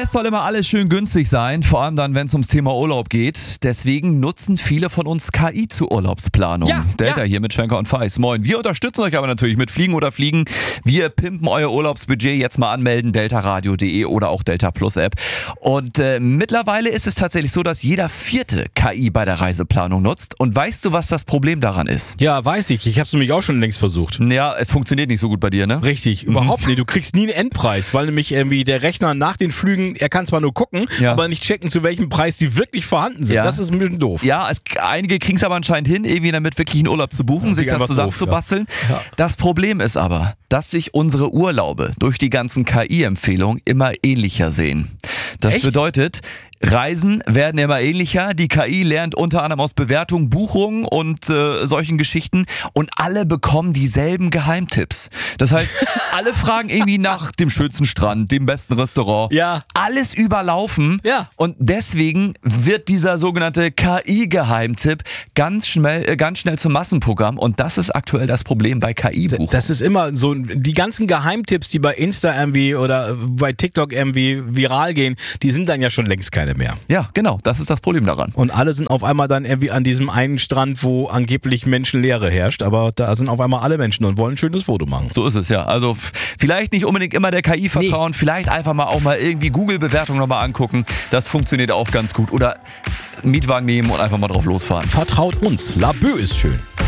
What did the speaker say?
Es soll immer alles schön günstig sein, vor allem dann, wenn es ums Thema Urlaub geht. Deswegen nutzen viele von uns KI zur Urlaubsplanung. Ja, Delta hier mit Schwenker und Feis. Moin. Wir unterstützen euch aber natürlich mit Fliegen oder Fliegen. Wir pimpen euer Urlaubsbudget. Jetzt mal anmelden, deltaradio.de oder auch Delta Plus App. Und mittlerweile ist es tatsächlich so, dass jeder Vierte KI bei der Reiseplanung nutzt. Und weißt du, was das Problem daran ist? Ja, weiß ich. Ich habe es nämlich auch schon längst versucht. Ja, es funktioniert nicht so gut bei dir, ne? Richtig, überhaupt nicht. Du kriegst nie einen Endpreis, weil nämlich irgendwie der Rechner nach den Flügen, er kann zwar nur gucken, aber nicht checken, zu welchem Preis die wirklich vorhanden sind. Ja. Das ist ein bisschen doof. Ja, einige kriegen es aber anscheinend hin, irgendwie damit wirklich einen Urlaub zu buchen, sich das zusammenzubasteln. Ja. Das Problem ist aber, dass sich unsere Urlaube durch die ganzen KI-Empfehlungen immer ähnlicher sehen. Das bedeutet, Reisen werden immer ähnlicher. Die KI lernt unter anderem aus Bewertungen, Buchungen und solchen Geschichten. Und alle bekommen dieselben Geheimtipps. Das heißt, alle fragen irgendwie nach dem schönsten Strand, dem besten Restaurant. Ja. Alles überlaufen. Ja. Und deswegen wird dieser sogenannte KI-Geheimtipp ganz schnell zum Massenprogramm. Und das ist aktuell das Problem bei KI-Buchungen. Das ist immer so, die ganzen Geheimtipps, die bei Insta irgendwie oder bei TikTok irgendwie viral gehen, die sind dann ja schon längst keine mehr. Ja, genau, das ist das Problem daran. Und alle sind auf einmal dann irgendwie an diesem einen Strand, wo angeblich Menschenleere herrscht, aber da sind auf einmal alle Menschen und wollen ein schönes Foto machen. So ist es, ja. Also vielleicht nicht unbedingt immer der KI vertrauen, vielleicht einfach mal auch mal irgendwie Google-Bewertungen nochmal angucken. Das funktioniert auch ganz gut. Oder Mietwagen nehmen und einfach mal drauf losfahren. Vertraut uns, Laboe ist schön.